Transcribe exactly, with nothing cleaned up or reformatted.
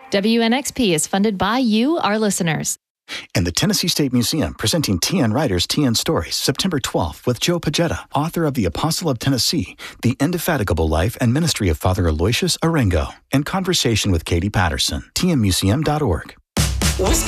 W N X P is funded by you, our listeners. And the Tennessee State Museum presenting T N Writers T N Stories, September twelfth, with Joe Pagetta, author of The Apostle of Tennessee, The Indefatigable Life and Ministry of Father Aloysius Arengo, and conversation with Katie Patterson. T N museum dot org.